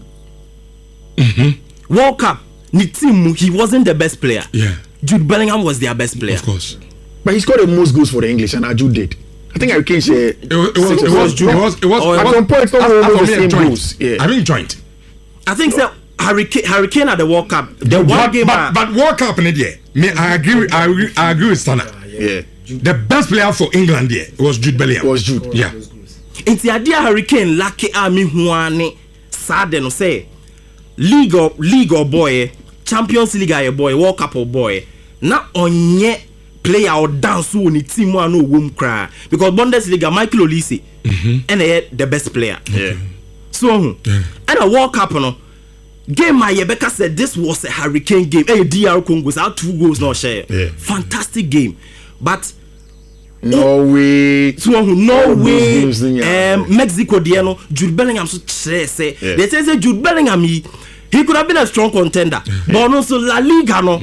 Mm-hmm. World Cup ni team he wasn't the best player. Yeah. Jude Bellingham was their best player. Of course. But he scored the most goals for the English and Jude did. I think Hurricane share. It was it was it was Jude. It was it was at some point not the same goals. Yeah. I mean joint. I think so Hurricane Hurricane at the World Cup. The but, one game but, but World Cup in it yeah. Me I agree I agree, I agree with Stana. Yeah. The best player for England there was Jude Bellingham. Was Jude. Yeah. Inti adia Hurricane lucky army huane sade no say league or league or boy Champions League a boy World Cup or boy na onye player or dance who ni team one no wom cry because Bundesliga Michael Olise mm-hmm. and he the best player. Yeah. So yeah. And a World Cup no game my Rebecca said this was a Hurricane game. Hey D R Congo out two goals no share. Yeah. Fantastic game. But Norway, so Norway, um, Mexico, Diano, Jude Bellingham. So say they say say Jude Bellingham he, he could have been a strong contender, but also La Liga no.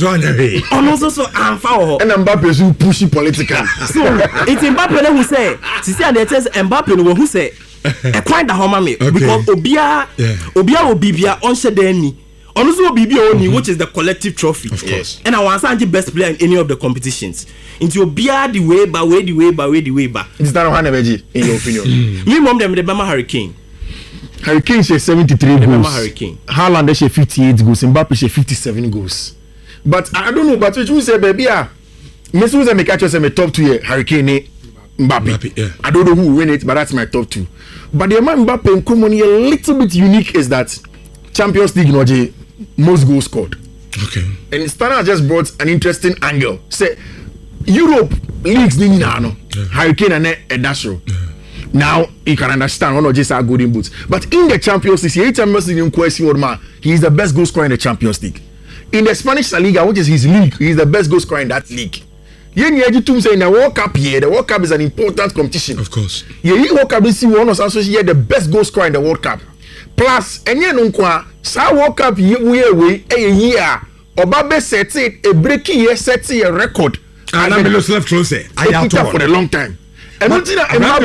And also so Anfa and Mbappe who pushy political. So it's Mbappe who say, see and they say Mbappe no who say a quite the home me because Obia Obia Obibia on Shedeni. Also, B B O N, which is the collective trophy. Of course. And I was the best player in any of the competitions. Into your beard, the way, by way, the way, by way, the way, by. Is that one in your opinion? Me, mom, them, the Bama Hurricane. Hurricane, she seventy-three goals. Bama Hurricane. Haaland, she fifty-eight goals. Mbappe, she fifty-seven goals. But I don't know, but you say, baby, ah, me say me catch us me top two here. Hurricane, Mbappe. Mbappe yeah. I don't know who will win it, but that's my top two. But the man Mbappe and Komoni a little bit unique is that Champions League, no, most goals scored. Okay. And Stana just brought an interesting angle. Say Europe leagues ni na no. Hurricane and Edasho. Now you can understand one of just our golden boots. But in the Champions League, he Champions League in question man, he is the best goal scorer in the Champions League. In the Spanish La Liga, which is his league, he is the best goal scorer in that league. Yen yeji tum say in the World Cup here, the World Cup is an important competition. Of course. Ye World Cup is one of associate the best goal scorer in the World Cup. Plus, enye nunkwa sa World Cup ye we a year obabe set it a breaking year set a record and I'm left closer I have to for a long time and until I'm not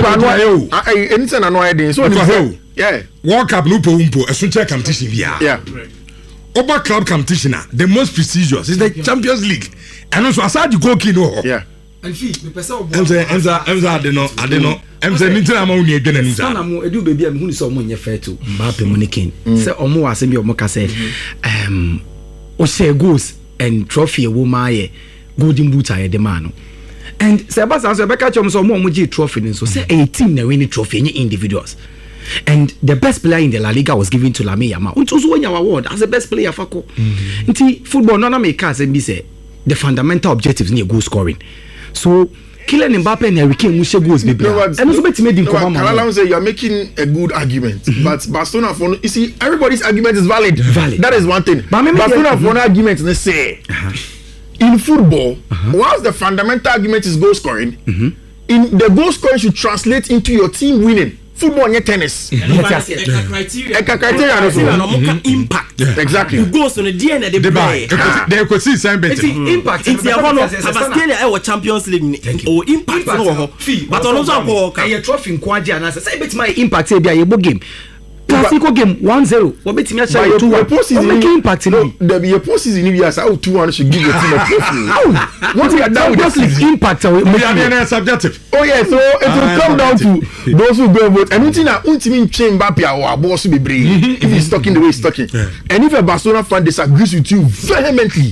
I anything I know I didn't so yeah World Cup no po umpo a sunche competition via yeah Oba club competition the most prestigious is the Champions League and also aside the goal kino yeah and fee me pesa obo emza emza emza ade no ade no emza nintin ama uni edwe na nza sana mo edu baby am hu ni so mo nye fair to Mbappe Munikin say omo wa asem bi omo ka say um o share goals and trophy wo maaye golden boot aye de man no and say basa so be ka chom so omo omo gi trophy ni so say eighteen na win trophy any individuals. And the best player in the La Liga was given to Lamine Yamal. Unto so when your award as the best player fako. Nti football no na make cars and be say the fundamental objectives near goal scoring. So Kylian Mbappe and Harry Kane share goals baby. And also bet made in common. Kalala say you are making a good argument, but Barcelona for you see everybody's argument is valid. Valid. That is one thing. But Barcelona for argument they say uh-huh. in football, uh-huh. whilst the fundamental argument is goal scoring, mm-hmm. in the goal scoring should translate into your team winning. Football and tennis. Eka criteria. Eka criteria no impact. Exactly. You go so the D N A they play. They could see some better. Impact. It's the one of Australia our Champions League or impact no. But on also go. A trophy kwaji and say bet my impact say be a game. Classical game one zero. What bet me share two one. Make impact no. There be a postseason if you are how two one should give your team a trophy. How? What you are down with the impact we are subjective. Oh yeah, so it will come down to those who go vote. And until now, until me change Mbappe our boss will be brave if he's talking the way he's talking. And if a Barcelona fan disagrees with you vehemently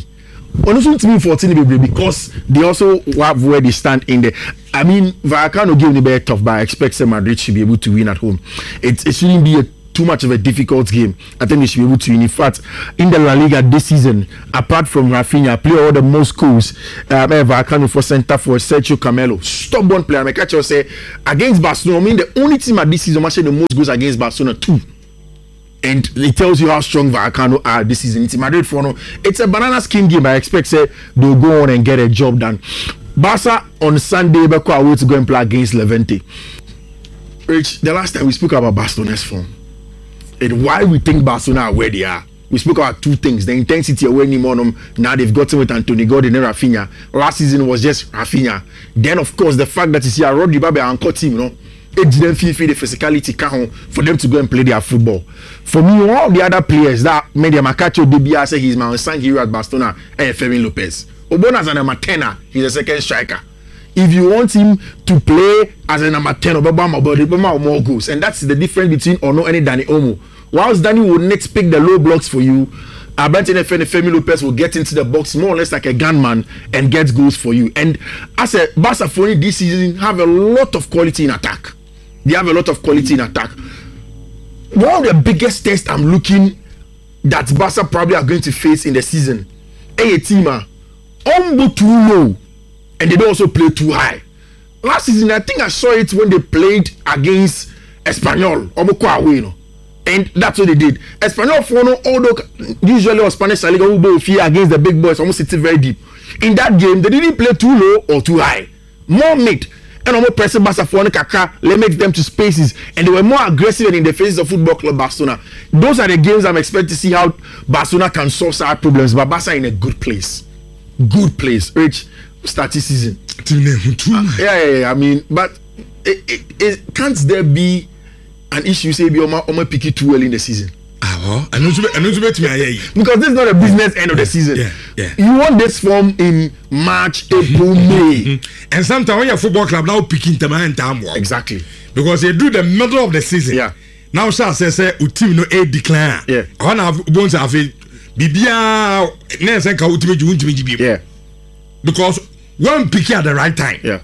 honestly to me fourteen because they also have where they stand in there. I mean, Vallecano game the better tough, but I expect Real Madrid should be able to win at home. It, it shouldn't be a, too much of a difficult game. I think they should be able to win. In fact, in the La Liga this season, apart from Rafinha, play all the most goals. Um, Vallecano for centre for Sergio Camelo, stubborn player. I catch you say against Barcelona. I mean, the only team at this season actually the most goals against Barcelona two. And it tells you how strong Vallecano are this season. It's Madrid for no. It's a banana skin game. I expect say they'll go on and get a job done. Barca on Sunday, Beko are to go and play against Levante. Rich, the last time we spoke about Barcelona's form and why we think Barcelona are where they are. We spoke about two things: the intensity of winning on them. Now they've gotten with Anthony Gordon and Rafinha. Last season was just Rafinha. Then of course the fact that you see a Rodri Babe and cut team, you know. It didn't feel the physicality count for them to go and play their football. For me, all the other players that made them Makacho D B R say he's my unsung hero at Barcelona and Fermin Lopez. Obona as a number ten, he's a second striker. If you want him to play as a number ten, Obama more goals, and that's the difference between Ono and Danny Olmo. Whilst Danny will next pick the low blocks for you, Abrante and Fermin Lopez will get into the box more or less like a gunman and get goals for you. And as a Barca this season have a lot of quality in attack. They have a lot of quality in attack. One of the biggest tests I'm looking that Barca probably are going to face in the season, a team are almost too low and they don't also play too high. Last season, I think I saw it when they played against Espanyol, away, you know, and that's what they did. Espanyol, for no, although usually on Spanish Liga who both fear against the big boys, almost sitting very deep. In that game, they didn't play too low or too high, more mid. And almost pressing Barca for Kaka limits them to spaces, and they were more aggressive in the faces of Football Club Barcelona. Those are the games I'm expecting to see how Barcelona can solve our problems. But Barca in a good place, good place. Rich start this season. Uh, yeah, yeah, yeah. I mean, but it, it, it, can't there be an issue? Say, be Oma Oma pick it too early in the season. Ah, I know to I know to bet me. Because this is not a business end of the season. Yeah, yeah. You want this form in March, April, May, and sometimes when your football club now picking them and time exactly because they do the middle of the season. Yeah. Now, sir, say say team no a decline. Yeah. One have bones have it. Bibia next and ka ultimate you won't yeah. Because one pick at the right time. Yeah.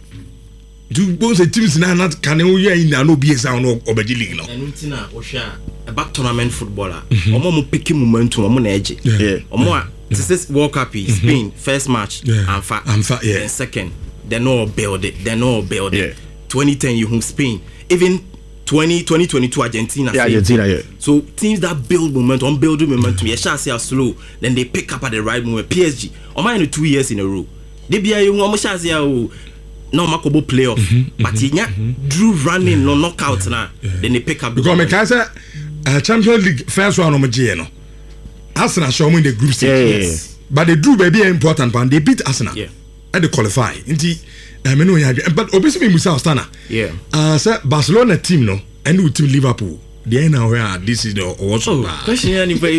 Do both the teams now not can you in no B S or no Obeji League now. And Untina Osha a back tournament footballer. Omo mo picking momentum, omo na edge. Yeah. Omo this is World Cup Spain first match. Yeah. And fa and fa yeah. Then second, they no build it. They no build it. Yeah. twenty ten you home Spain. Even twenty twenty-two Argentina. Yeah, Argentina, yeah. So teams that build momentum, build momentum, yeah, shall say are slow, then they pick up at the right moment. P S G, am I in two years in a row? They be a one shall say no makobo playoff, mm-hmm, but mm-hmm, yeah, mm-hmm. Drew running yeah, no knockout yeah, now. Yeah. Then they pick up because me can say uh, Champions League first one on my G no. Arsenal show me in the group stage, yeah, yeah, yeah. But they drew baby important, but they beat Arsenal. Yeah, and they qualify. Inti, I mean, no, but obviously Musa Ostana. Yeah. Uh, so Barcelona team no, and we team Liverpool. They now where this is the also. Oh, question anybody?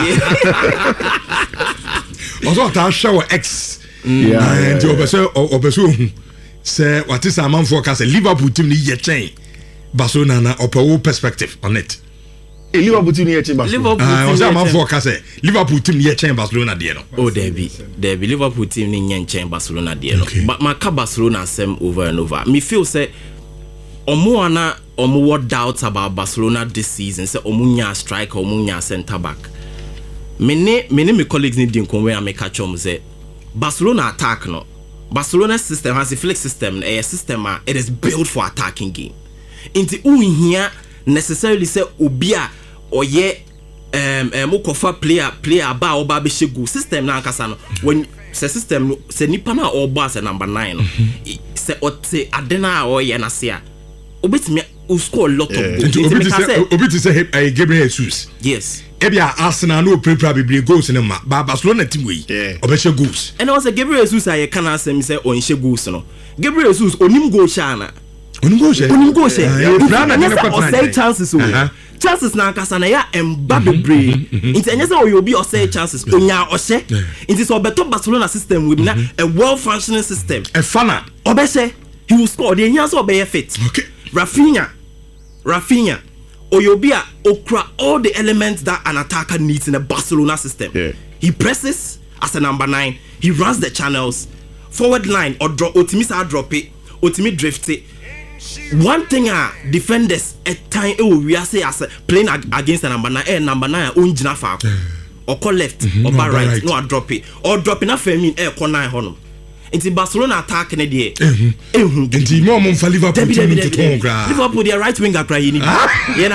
Also, I show X. Yeah, and obviously, obviously. Say what is a man forecast? Liverpool team need change. Barcelona na upper perspective on it. A Liverpool team need change. Liverpool team need man forecast. Liverpool team need change Barcelona there no. Oh, there be there be Liverpool team need change Barcelona there no. But my ka Barcelona same over and over. Me feel say omo ana omo what doubts about Barcelona this season. Say omo nya striker, omo nya centre back. Many many my colleagues need to come where I make catch them say Barcelona attack no. Barcelona's system has a flex system, a system uh, it is built for attacking game. Into who here necessarily say obia or ye um um kofa player player ba or ba be shegu system na nkasa no when say system say nipa na or boss number nine no say ote adena or ye na se a obetimi o score a lot of goals. Obetimi say Gabriel Jesus. Yes. Ebia Arsenal no prepare be goals in ma ba Barcelona team we obeshe goals. And also Gabriel Jesus I can answer me say onhye goals no. Gabriel Jesus onim goal sha na. Onim goal sha. Onim goal sha. You say chances o. Chances na nkasa na ya emba bebre. Nti enye say oyobi o say chances onya o she. Nti so beto Barcelona system with na a well functioning system. A fana. Obese he will score the enya so be fit. Okay. Rafinha. Rafinha Oyobia okra all the elements that an attacker needs in a Barcelona system. Yeah. He presses as a number nine. He runs the channels. Forward line or drop Otimisa drop it, Otimi drift it. One thing ah defenders at time oh we are say as playing against the number nine, eh, number nine own jinafa or call left mm-hmm. or bar right, right, no I drop it or drop enough for me eh corner honum. Into Barcelona attack in the day. Eh, eh, into more for Liverpool. Liverpool, their right winger crying.